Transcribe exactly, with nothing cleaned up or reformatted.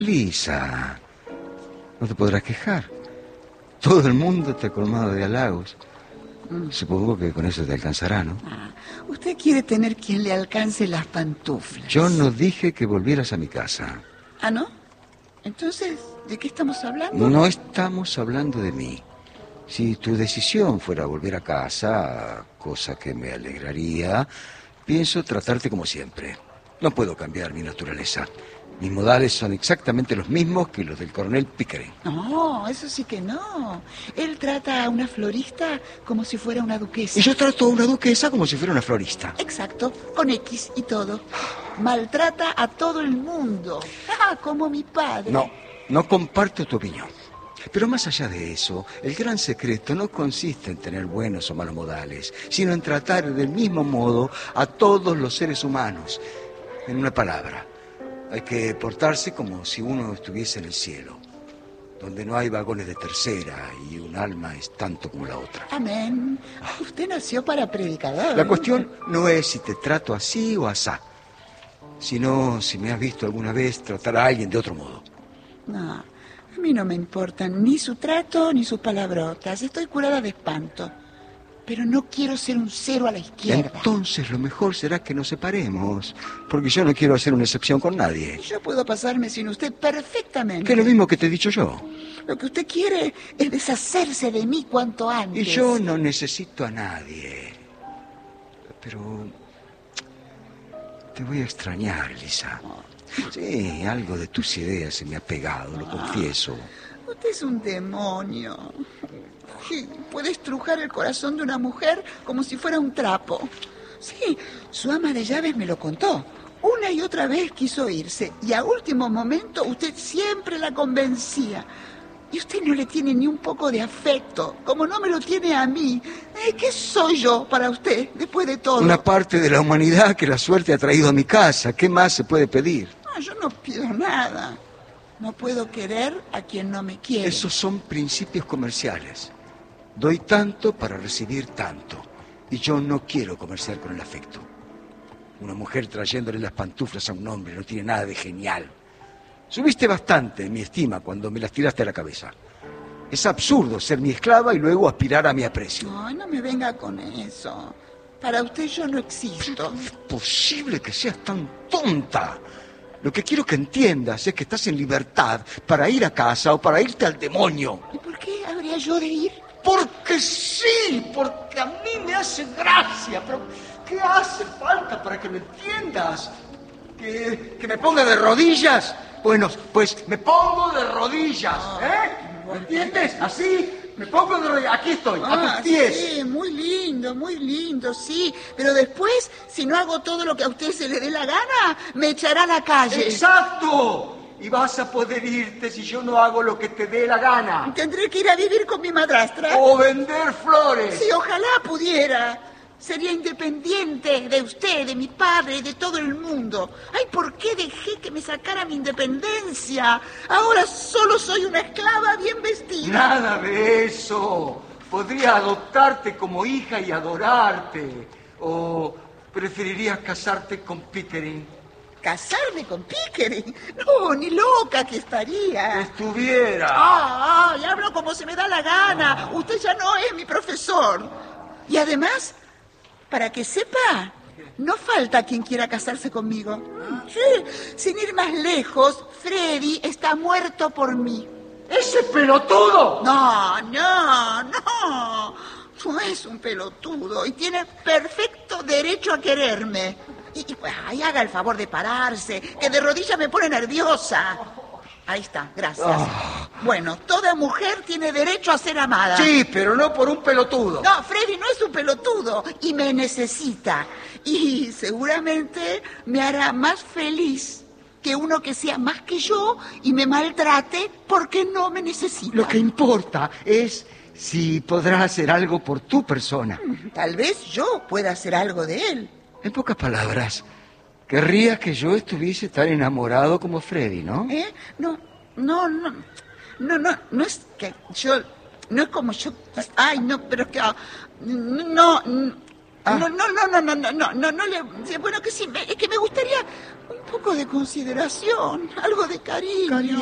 Lisa, no te podrás quejar. Todo el mundo te ha colmado de halagos. Supongo que con eso te alcanzará, ¿no? Ah, usted quiere tener quien le alcance las pantuflas. Yo no dije que volvieras a mi casa. ¿Ah, no? Entonces, ¿de qué estamos hablando? No estamos hablando de mí. Si tu decisión fuera volver a casa, cosa que me alegraría, pienso tratarte como siempre. No puedo cambiar mi naturaleza. Mis modales son exactamente los mismos que los del coronel Pickering. No, eso sí que no. Él trata a una florista como si fuera una duquesa. Y yo trato a una duquesa como si fuera una florista. Exacto, con X y todo. Maltrata a todo el mundo. Ah, como mi padre. No, no comparto tu opinión. Pero más allá de eso, el gran secreto no consiste en tener buenos o malos modales, sino en tratar del mismo modo a todos los seres humanos. En una palabra, hay que portarse como si uno estuviese en el cielo, donde no hay vagones de tercera y un alma es tanto como la otra. Amén. Usted nació para predicador. La cuestión no es si te trato así o asá, sino si me has visto alguna vez tratar a alguien de otro modo. No, a mí no me importan ni su trato ni sus palabrotas. Estoy curada de espanto. Pero no quiero ser un cero a la izquierda. Entonces lo mejor será que nos separemos, porque yo no quiero hacer una excepción con nadie. Yo puedo pasarme sin usted perfectamente. Que es lo mismo que te he dicho yo. Lo que usted quiere es deshacerse de mí cuanto antes. Y yo no necesito a nadie. Pero te voy a extrañar, Lisa. Sí, algo de tus ideas se me ha pegado, lo confieso. Usted es un demonio. Sí, puede estrujar el corazón de una mujer como si fuera un trapo. Sí, su ama de llaves me lo contó. Una y otra vez quiso irse y a último momento usted siempre la convencía. Y usted no le tiene ni un poco de afecto, como no me lo tiene a mí. Eh, ¿Qué soy yo para usted, después de todo? Una parte de la humanidad que la suerte ha traído a mi casa. ¿Qué más se puede pedir? No, yo no pido nada. No puedo querer a quien no me quiere. Esos son principios comerciales. Doy tanto para recibir tanto. Y yo no quiero comerciar con el afecto. Una mujer trayéndole las pantuflas a un hombre no tiene nada de genial. Subiste bastante en mi estima cuando me las tiraste a la cabeza. Es absurdo ser mi esclava y luego aspirar a mi aprecio. No, no me venga con eso. Para usted yo no existo. ¿Es posible que seas tan tonta? Lo que quiero que entiendas es que estás en libertad para ir a casa o para irte al demonio. ¿Y por qué habría yo de ir? Porque sí, porque a mí me hace gracia, pero ¿qué hace falta para que lo entiendas? ¿Que, que me ponga de rodillas? Bueno, pues me pongo de rodillas, ¿eh? ¿Me entiendes? Así, me pongo de rodillas. Aquí estoy, Ah, a tus pies. sí, muy lindo, muy lindo, sí. Pero después, si no hago todo lo que a usted se le dé la gana, me echará a la calle. ¡Exacto! Y vas a poder irte si yo no hago lo que te dé la gana. Tendré que ir a vivir con mi madrastra. O vender flores. Sí, ojalá pudiera. Sería independiente de usted, de mi padre y de todo el mundo. Ay, ¿por qué dejé que me sacara mi independencia? Ahora solo soy una esclava bien vestida. Nada de eso. Podría adoptarte como hija y adorarte. ¿O preferirías casarte con Pickering? ¿Casarme con Pickering? No, ni loca que estaría. Estuviera. Ah, y hablo como se me da la gana. Usted ya no es mi profesor. Y además, para que sepa, no falta quien quiera casarse conmigo. Sí, sin ir más lejos, Freddy está muerto por mí. ¡Ese pelotudo! No, no, no. No es un pelotudo y tiene perfecto derecho a quererme. Y, y pues, ay, haga el favor de pararse, que de rodillas me pone nerviosa. Ahí está, gracias. Oh. Bueno, toda mujer tiene derecho a ser amada. Sí, pero no por un pelotudo. No, Freddy no es un pelotudo y me necesita. Y seguramente me hará más feliz que uno que sea más que yo y me maltrate porque no me necesita. Lo que importa es si podrás hacer algo por tu persona. Tal vez yo pueda hacer algo de él. En pocas palabras, querrías que yo estuviese tan enamorado como Freddy, ¿no? ¿Eh? No, no, no, no, no, no es que yo, no es como yo, ay, no, pero que, ah, no, no, Ah. No, no, no, no, no, no, no, no, no le... Bueno, que sí, me- es que me gustaría un poco de consideración, algo de cariño. Cariño.